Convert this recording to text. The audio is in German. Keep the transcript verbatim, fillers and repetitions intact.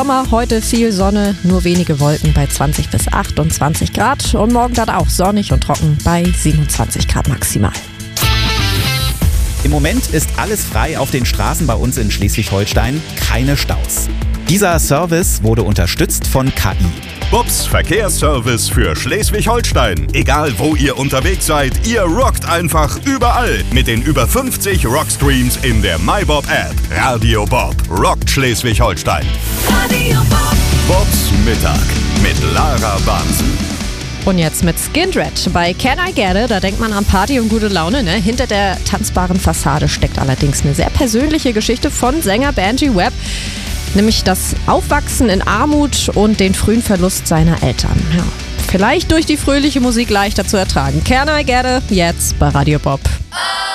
Sommer, heute viel Sonne, nur wenige Wolken bei zwanzig bis achtundzwanzig Grad und morgen dann auch sonnig und trocken bei siebenundzwanzig Grad maximal. Im Moment ist alles frei auf den Straßen bei uns in Schleswig-Holstein, keine Staus. Dieser Service wurde unterstützt von K I. Bobs Verkehrsservice für Schleswig-Holstein. Egal wo ihr unterwegs seid, ihr rockt einfach überall mit den über fünfzig Rockstreams in der MyBob-App. Radio Bob rockt Schleswig-Holstein. Radio Bob. Bobs Mittag mit Lara Bansen. Und jetzt mit Skindred. Bei Can I Get It, da denkt man an Party und gute Laune, ne? Hinter der tanzbaren Fassade steckt allerdings eine sehr persönliche Geschichte von Sänger Benji Webb. Nämlich das Aufwachsen in Armut und den frühen Verlust seiner Eltern. Ja, vielleicht durch die fröhliche Musik leichter zu ertragen. Can I Get It? Jetzt bei Radio Bob.